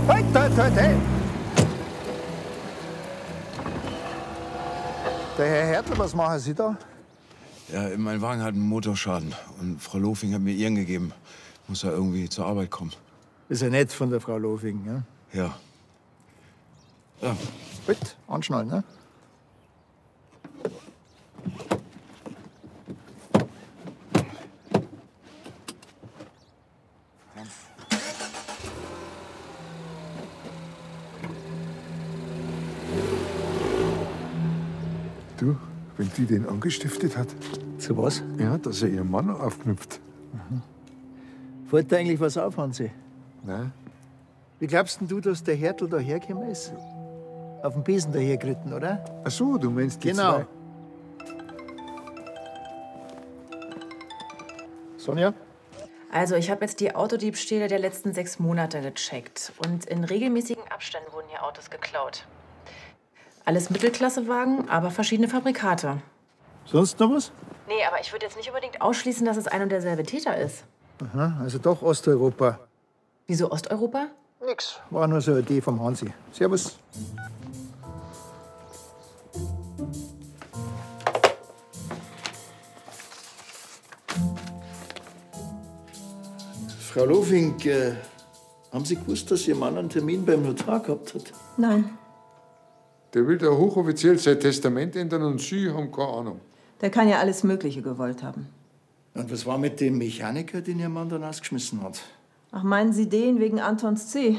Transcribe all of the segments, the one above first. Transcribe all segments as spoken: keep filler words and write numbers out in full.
Halt, halt, halt, halt! Der Herr Hertel, was machen Sie da? Ja, mein Wagen hat einen Motorschaden und Frau Lofing hat mir ihren gegeben. Muss ja irgendwie zur Arbeit kommen. Ist ja nett von der Frau Lofing, ja? Ja. Ja. Gut, anschnallen, ne? Du, wenn die den angestiftet hat. Zu was? Ja, dass er ihren Mann aufknüpft. Mhm. Fällt da eigentlich was auf, Hansi? Nein. Wie glaubst denn du, dass der Hertel da hergekommen ist? Auf dem Besen daher geritten, oder? Ach so, du meinst die Genau. zwei. Sonja? Also, ich habe jetzt die Autodiebstähle der letzten sechs Monate gecheckt. Und in regelmäßigen Abständen wurden hier Autos geklaut. Alles Mittelklassewagen, aber verschiedene Fabrikate. Sonst noch was? Nee, aber ich würde jetzt nicht unbedingt ausschließen, dass es ein und derselbe Täter ist. Aha, also doch Osteuropa. Wieso Osteuropa? Nix. War nur so eine Idee vom Hansi. Servus. Frau Lofing, äh, haben Sie gewusst, dass Ihr Mann einen Termin beim Notar gehabt hat? Nein, Der will da hochoffiziell sein Testament ändern und Sie haben keine Ahnung. der kann ja alles Mögliche gewollt haben. Und was war mit dem Mechaniker, den Ihr Mann dann ausgeschmissen hat? Ach, meinen Sie den wegen Antons C?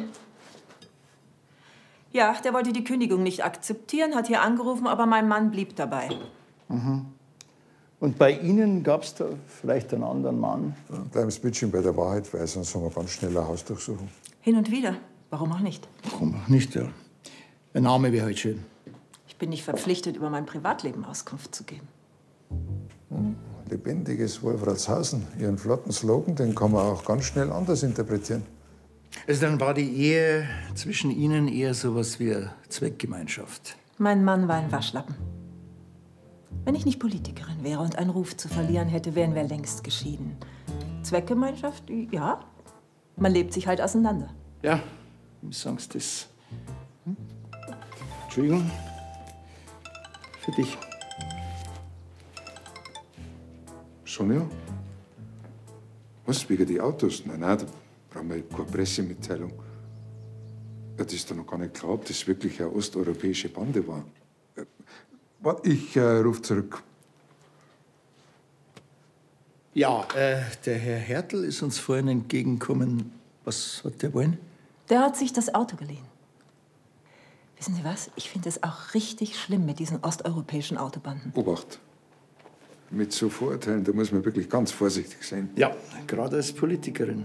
Ja, der wollte die Kündigung nicht akzeptieren, hat hier angerufen, aber mein Mann blieb dabei. Mhm. Und bei Ihnen gab es da vielleicht einen anderen Mann? Bleiben Sie bitte schön bei der Wahrheit, weil sonst haben wir ganz schnell eine Hausdurchsuchung. Hin und wieder. Warum auch nicht? Warum auch nicht, ja. Der Name wäre halt schön. Ich bin nicht verpflichtet, über mein Privatleben Auskunft zu geben. Hm. Lebendiges Wolfratshausen. Ihren flotten Slogan, den kann man auch ganz schnell anders interpretieren. Also dann war die Ehe zwischen Ihnen eher sowas wie eine Zweckgemeinschaft. Mein Mann war ein Waschlappen. Wenn ich nicht Politikerin wäre und einen Ruf zu verlieren hätte, wären wir längst geschieden. Zweckgemeinschaft? Ja. Man lebt sich halt auseinander. Ja, wie sagen Sie das? Hm? Entschuldigung. Für dich. Sonja? Was, wegen die Autos? Nein, nein, da brauchen wir keine Pressemitteilung. Ja, das ist doch noch gar nicht klar, ob das wirklich eine osteuropäische Bande war. Äh, warte, ich äh, rufe zurück. Ja, äh, der Herr Hertel ist uns vorhin entgegengekommen. Was hat der wollen? Der hat sich das Auto geliehen. Wissen Sie was? Ich finde es auch richtig schlimm mit diesen osteuropäischen Autobanden. Obacht. Mit so Vorurteilen, da muss man wirklich ganz vorsichtig sein. Ja, gerade als Politikerin.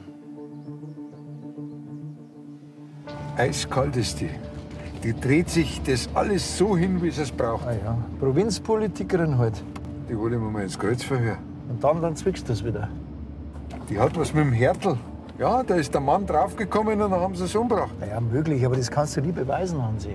Eiskalt ist die. Die dreht sich das alles so hin, wie sie es braucht. Ah ja, Provinzpolitikerin halt. Die hole ich mir mal ins Kreuzverhör. Und dann, dann zwickst du es wieder. Die hat was mit dem Hertel. Ja, da ist der Mann draufgekommen und dann haben sie es umgebracht. Na ja, möglich, aber das kannst du nie beweisen, Hansi.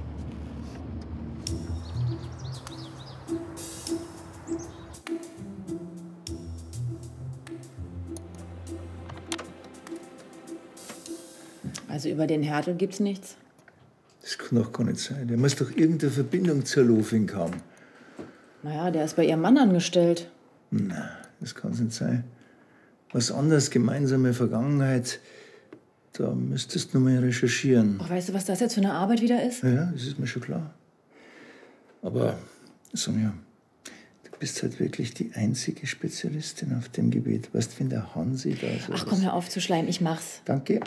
Also über den Hertel gibt's nichts. Das kann doch gar nicht sein. Der muss doch irgendeine Verbindung zur Lofing haben. Naja, der ist bei ihrem Mann angestellt. Na, das kann nicht sein. Was anderes, gemeinsame Vergangenheit, da müsstest du noch mal recherchieren. Ach, weißt du, was das jetzt für eine Arbeit wieder ist? Ja, das ist mir schon klar. Aber, Sonja, du bist halt wirklich die einzige Spezialistin auf dem Gebiet. Weißt du, wenn der Hansi da so. Ach komm, hör auf zu schleimen, ich mach's. Danke.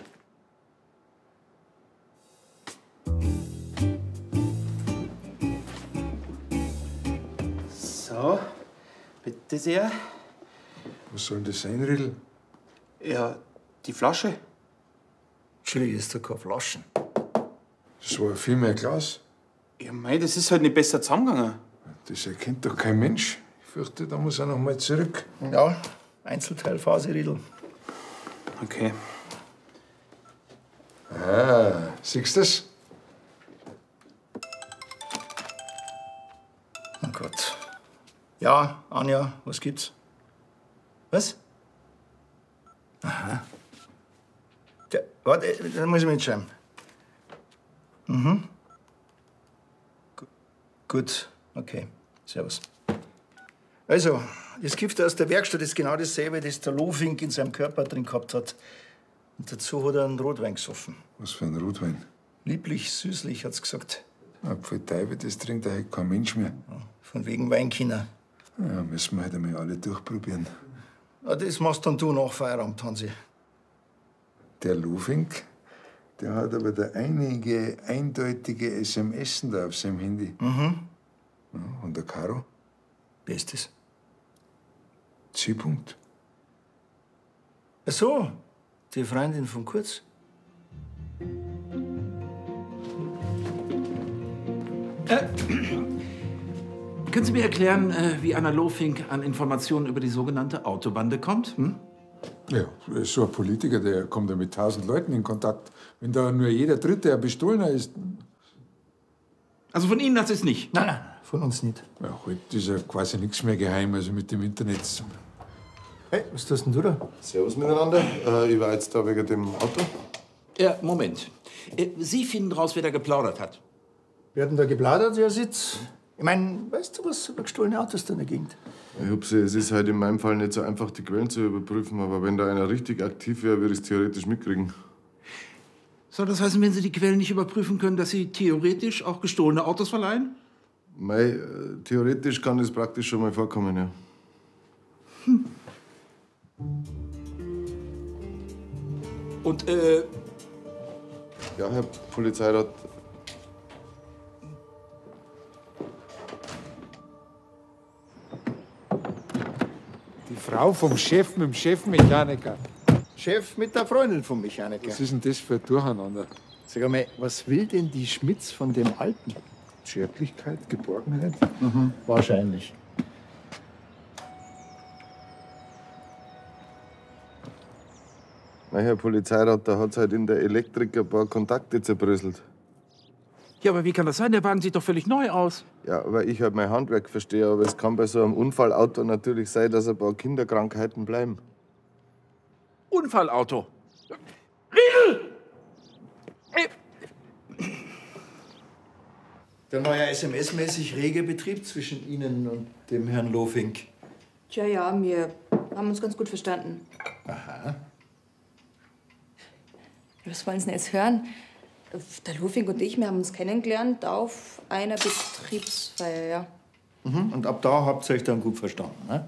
So, bitte sehr. Was soll denn das sein, Riedl? Ja, die Flasche. Entschuldigung, das ist doch keine Flaschen. Das war viel mehr Glas. Ja, mei, das ist halt nicht besser zusammengegangen. Das erkennt doch kein Mensch. Ich fürchte, da muss er noch mal zurück. Ja, Einzelteilphase, Riedl. Okay. Ah, siehst du das? Oh Gott. Ja, Anja, was gibt's? Was? Aha. Der, warte, da muss ich mitschreiben. Mhm. Gu- Gut, okay. Servus. Also, das Gift aus der Werkstatt ist genau dasselbe, das der Lofink in seinem Körper drin gehabt hat. Und dazu hat er einen Rotwein gesoffen. Was für ein Rotwein? Lieblich, süßlich, hat's gesagt. Ja, für Teufel, das trinkt ja heute kein Mensch mehr. Von wegen Weinkinder. Ja, müssen wir halt einmal alle durchprobieren. Ja, das machst dann du nach Feierabend, Hansi. Der Lofink, der hat aber da einige eindeutige S M S da auf seinem Handy. Mhm. Ja, und der Caro? Bestes. Zielpunkt. Ach so, die Freundin von Kurz. Können Sie mir erklären, äh, wie Anna Lofink an Informationen über die sogenannte Autobande kommt? Hm? Ja, so ein Politiker, der kommt ja mit tausend Leuten in Kontakt. Wenn da nur jeder Dritte ein Bestohlener ist. Also von Ihnen das ist nicht? Nein, nein, von uns nicht. Ja, heute ist ja quasi nichts mehr geheim, also mit dem Internet. Hey, was tust denn du da? Servus miteinander. Äh, ich war jetzt da wegen dem Auto. Ja, Moment. Äh, Sie finden raus, wer da geplaudert hat. Wir hatten da geplaudert, ja, Sitz. Ich mein, weißt du, was über gestohlene Autos da in der Gegend? Ich hab sie, es ist halt in meinem Fall nicht so einfach, die Quellen zu überprüfen, aber wenn da einer richtig aktiv wäre, würde ich es theoretisch mitkriegen. Soll das heißen, wenn Sie die Quellen nicht überprüfen können, dass Sie theoretisch auch gestohlene Autos verleihen? Mei, äh, theoretisch kann das praktisch schon mal vorkommen, ja. Hm. Und, äh... Ja, Herr Polizeirat. Die Frau vom Chef mit dem Chefmechaniker. Chef mit der Freundin vom Mechaniker. Was ist denn das für ein Durcheinander? Sag einmal, was will denn die Schmitz von dem Alten? Zärtlichkeit, Geborgenheit? Mhm, wahrscheinlich. Mei, Herr Polizeirat, da hat's halt in der Elektrik ein paar Kontakte zerbröselt. Ja, aber wie kann das sein? Der Wagen sieht doch völlig neu aus. Ja, weil ich halt mein Handwerk verstehe, aber es kann bei so einem Unfallauto natürlich sein, dass ein paar Kinderkrankheiten bleiben. Unfallauto. Riedel! Ey. Dann war ja S M S-mäßig reger Betrieb zwischen Ihnen und dem Herrn Lofink. Tja, ja, wir haben uns ganz gut verstanden. Aha. Was wollen Sie denn jetzt hören? Der Lofink und ich, wir haben uns kennengelernt auf einer Betriebsfeier, ja. Mhm. Und ab da habt ihr euch dann gut verstanden, ne?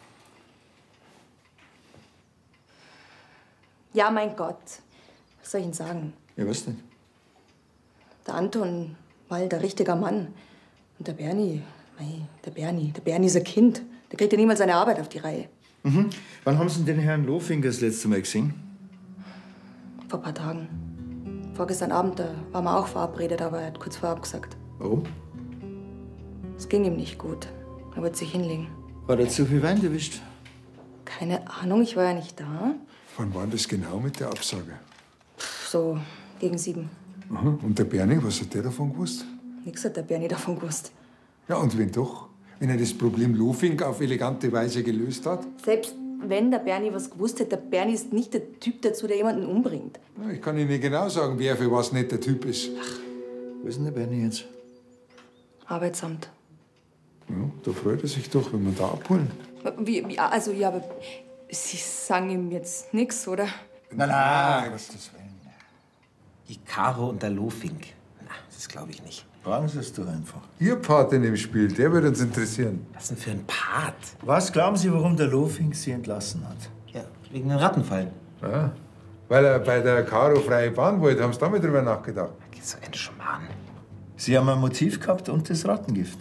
Ja, mein Gott. Was soll ich Ihnen sagen? Ja, was denn? Der Anton war halt ein richtiger Mann. Und der Bernie, mei, der Bernie, der Bernie ist ein Kind. Der kriegt ja niemals seine Arbeit auf die Reihe. Mhm. Wann haben Sie denn den Herrn Lofink das letzte Mal gesehen? Vor ein paar Tagen. Vorgestern Abend, da waren wir auch verabredet, aber er hat kurz vorab gesagt. Warum? Es ging ihm nicht gut. Er wollte sich hinlegen. War da zu viel Wein erwischt? Keine Ahnung, ich war ja nicht da. Wann war das genau mit der Absage? So gegen sieben. Aha. Und der Bernie, was hat der davon gewusst? Nix hat der Bernie davon gewusst. Ja, und wenn doch? Wenn er das Problem Lofink auf elegante Weise gelöst hat? Selbst wenn der Bernie was gewusst hätte, der Bernie ist nicht der Typ dazu, der jemanden umbringt. Ja, ich kann Ihnen genau sagen, wer für was nicht der Typ ist. Wo ist denn der Bernie jetzt? Arbeitsamt. Ja, da freut er sich doch, wenn wir da abholen. Wie, wie, also, ja, aber Sie sagen ihm jetzt nichts, oder? Nein, nein, Gottes Willen. Die Caro und der Lofink. Na, das glaube ich nicht. Fragen Sie es doch einfach. Ihr Part in dem Spiel, der würde uns interessieren. Was denn für ein Part? Was glauben Sie, warum der Lofink Sie entlassen hat? Ja, wegen den Rattenfallen. Ja, weil er bei der Caro freie Bahn wollte, haben Sie damit drüber nachgedacht? So ein Schmarrn. Sie haben ein Motiv gehabt und das Rattengift.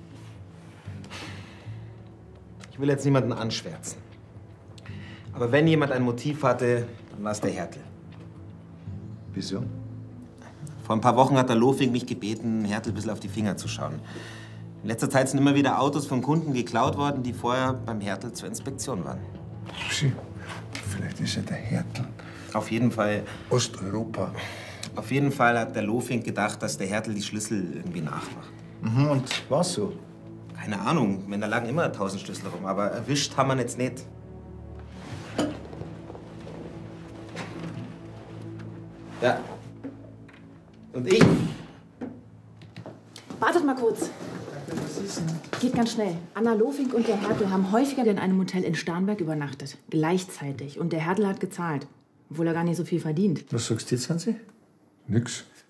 Ich will jetzt niemanden anschwärzen. Aber wenn jemand ein Motiv hatte, dann war es der Hertel. Wieso? Vor ein paar Wochen hat der Lofink mich gebeten, Hertel ein bisschen auf die Finger zu schauen. In letzter Zeit sind immer wieder Autos von Kunden geklaut worden, die vorher beim Hertel zur Inspektion waren. Sie, vielleicht ist er der Hertel. Auf jeden Fall. Osteuropa. Auf jeden Fall hat der Lofink gedacht, dass der Hertel die Schlüssel irgendwie nachmacht. Mhm, und war's so? Keine Ahnung, da lagen immer tausend Schlüssel rum, aber erwischt haben wir ihn jetzt nicht. Ja. Und ich Wartet mal kurz. Geht ganz schnell. Anna Lofink und der Hertel haben häufiger in einem Hotel in Starnberg übernachtet. Gleichzeitig. Und der Hertel hat gezahlt. Obwohl er gar nicht so viel verdient. Was sagst du jetzt, Hansi? Nix.